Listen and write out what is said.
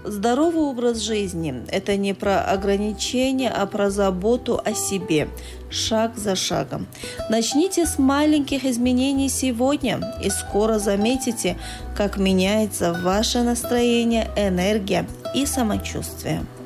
Здоровый образ жизни – это не про ограничения, а про заботу о себе, шаг за шагом. Начните с маленьких изменений сегодня, и скоро заметите, как меняется ваше настроение, энергия и самочувствие.